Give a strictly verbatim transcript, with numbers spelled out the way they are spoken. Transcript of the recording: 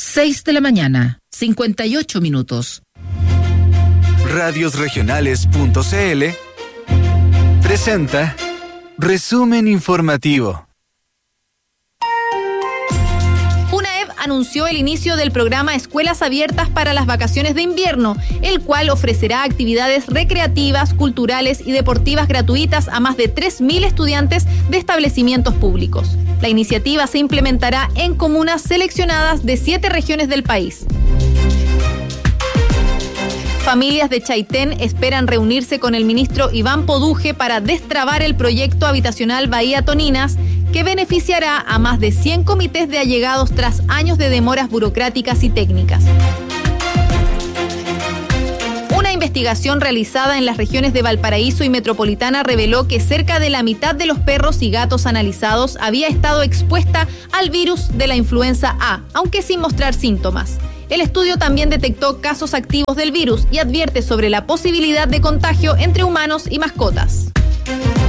seis de la mañana, cincuenta y ocho minutos. radios regionales punto c l presenta Resumen Informativo. Anunció el inicio del programa Escuelas Abiertas para las vacaciones de invierno, el cual ofrecerá actividades recreativas, culturales y deportivas gratuitas a más de tres mil estudiantes de establecimientos públicos. La iniciativa se implementará en comunas seleccionadas de siete regiones del país. Familias de Chaitén esperan reunirse con el ministro Iván Poduje para destrabar el proyecto habitacional Bahía Toninas, que beneficiará a más de cien comités de allegados tras años de demoras burocráticas y técnicas. Una investigación realizada en las regiones de Valparaíso y Metropolitana reveló que cerca de la mitad de los perros y gatos analizados había estado expuesta al virus de la influenza A, aunque sin mostrar síntomas. El estudio también detectó casos activos del virus y advierte sobre la posibilidad de contagio entre humanos y mascotas.